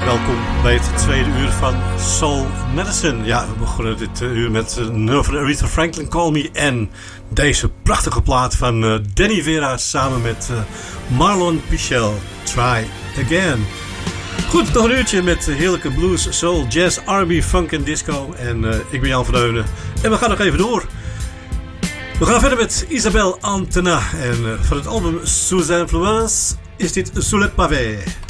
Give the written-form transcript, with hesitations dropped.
Welkom bij het tweede uur van Soul Medicine. Ja, we begonnen dit uur met een nummer van Aretha Franklin, Call Me, en deze prachtige plaat van Danny Vera samen met Marlon Pichel, Try Again. Goed, nog een uurtje met heerlijke blues, soul, jazz, R&B, funk en disco. En ik ben Jan van Deunen en we gaan nog even door. We gaan verder met Isabelle Antenna en van het album Sous Influence is dit Sous le Pavé.